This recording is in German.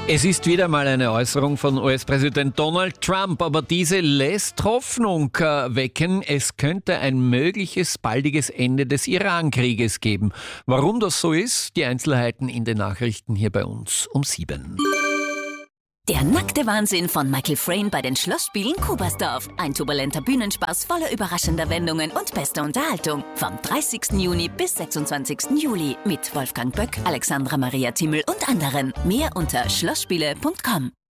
Es ist wieder mal eine Äußerung von US-Präsident Donald Trump, aber diese lässt Hoffnung wecken. Es könnte ein mögliches baldiges Ende des Iran-Krieges geben. Warum das so ist, die Einzelheiten in den Nachrichten hier bei uns um 7. Der nackte Wahnsinn von Michael Frayn bei den Schlossspielen Kubersdorf. Ein turbulenter Bühnenspaß voller überraschender Wendungen und bester Unterhaltung. Vom 30. Juni bis 26. Juli mit Wolfgang Böck, Alexandra Maria Timmel und anderen. Mehr unter schlossspiele.com.